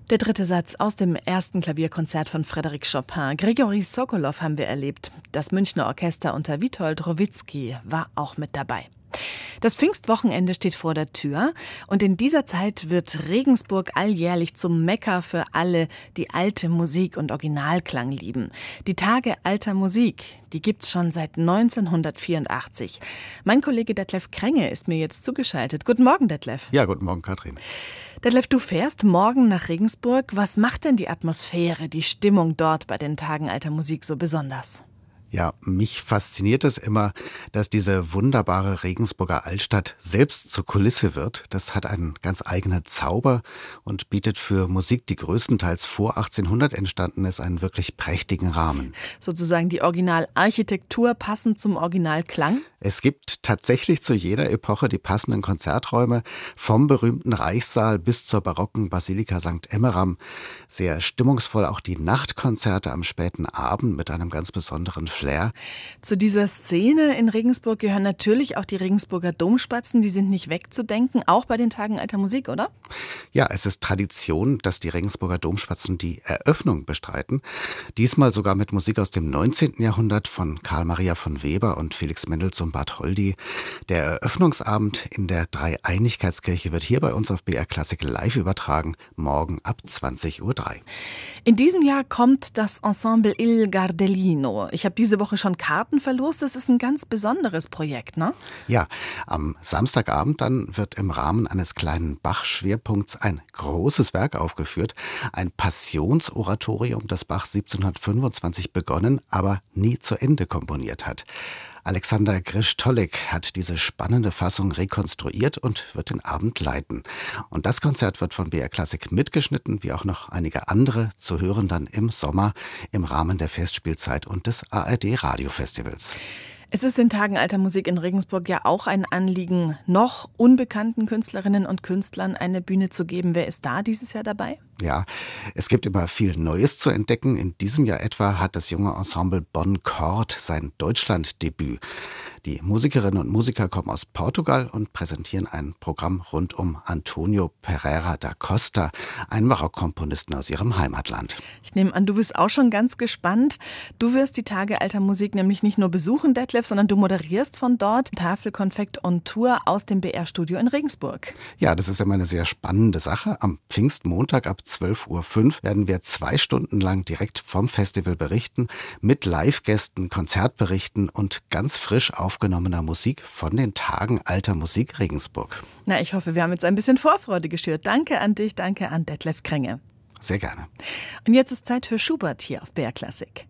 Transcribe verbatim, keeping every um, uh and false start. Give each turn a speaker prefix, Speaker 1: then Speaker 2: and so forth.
Speaker 1: Der dritte Satz aus dem ersten Klavierkonzert von Frédéric Chopin. Grigori Sokolow haben wir erlebt. Das Münchner Orchester unter Witold Rowicki war auch mit dabei. Das Pfingstwochenende steht vor der Tür und in dieser Zeit wird Regensburg alljährlich zum Mekka für alle, die alte Musik und Originalklang lieben. Die Tage alter Musik, die gibt's schon seit neunzehnhundertvierundachtzig. Mein Kollege Detlef Krenge ist mir jetzt zugeschaltet. Guten Morgen, Detlef.
Speaker 2: Ja, guten Morgen, Katrin.
Speaker 1: Detlef, du fährst morgen nach Regensburg. Was macht denn die Atmosphäre, die Stimmung dort bei den Tagen alter Musik so besonders?
Speaker 2: Ja, mich fasziniert es immer, dass diese wunderbare Regensburger Altstadt selbst zur Kulisse wird. Das hat einen ganz eigenen Zauber und bietet für Musik, die größtenteils vor achtzehnhundert entstanden ist, einen wirklich prächtigen Rahmen.
Speaker 1: Sozusagen die Originalarchitektur passend zum Originalklang?
Speaker 2: Es gibt tatsächlich zu jeder Epoche die passenden Konzerträume, vom berühmten Reichssaal bis zur barocken Basilika Sankt Emmeram. Sehr stimmungsvoll auch die Nachtkonzerte am späten Abend mit einem ganz besonderen Flair.
Speaker 1: Zu dieser Szene in Regensburg gehören natürlich auch die Regensburger Domspatzen. Die sind nicht wegzudenken, auch bei den Tagen alter Musik, oder?
Speaker 2: Ja, es ist Tradition, dass die Regensburger Domspatzen die Eröffnung bestreiten. Diesmal sogar mit Musik aus dem neunzehnten Jahrhundert von Karl Maria von Weber und Felix Mendelssohn Bartholdy. Der Eröffnungsabend in der Dreieinigkeitskirche wird hier bei uns auf B R Klassik live übertragen, morgen ab zwanzig Uhr drei.
Speaker 1: In diesem Jahr kommt das Ensemble Il Gardellino. Ich habe diese Woche schon Karten verlost. Das ist ein ganz besonderes Projekt, ne?
Speaker 2: Ja, am Samstagabend dann wird im Rahmen eines kleinen Bach-Schwerpunkts ein großes Werk aufgeführt. Ein Passionsoratorium, das Bach siebzehnhundertfünfundzwanzig begonnen, aber nie zu Ende komponiert hat. Alexander Grisch-Tolek hat diese spannende Fassung rekonstruiert und wird den Abend leiten. Und das Konzert wird von B R Klassik mitgeschnitten, wie auch noch einige andere, zu hören dann im Sommer im Rahmen der Festspielzeit und des A R D-Radiofestivals.
Speaker 1: Es ist den Tagen alter Musik in Regensburg ja auch ein Anliegen, noch unbekannten Künstlerinnen und Künstlern eine Bühne zu geben. Wer ist da dieses Jahr dabei?
Speaker 2: Ja, es gibt immer viel Neues zu entdecken. In diesem Jahr etwa hat das junge Ensemble Bon Chord sein Deutschlanddebüt. Die Musikerinnen und Musiker kommen aus Portugal und präsentieren ein Programm rund um Antonio Pereira da Costa, einen Barockkomponisten aus ihrem Heimatland.
Speaker 1: Ich nehme an, du bist auch schon ganz gespannt. Du wirst die Tage alter Musik nämlich nicht nur besuchen, Detlef, sondern du moderierst von dort Tafelkonfekt on Tour aus dem B R-Studio in Regensburg.
Speaker 2: Ja, das ist immer eine sehr spannende Sache. Am Pfingstmontag ab zwölf Uhr fünf werden wir zwei Stunden lang direkt vom Festival berichten, mit Live-Gästen, Konzertberichten und ganz frisch aufgenommener Musik von den Tagen alter Musik Regensburg.
Speaker 1: Na, ich hoffe, wir haben jetzt ein bisschen Vorfreude geschürt. Danke an dich, danke an Detlef Krenge.
Speaker 2: Sehr gerne.
Speaker 1: Und jetzt ist Zeit für Schubert hier auf B R Klassik.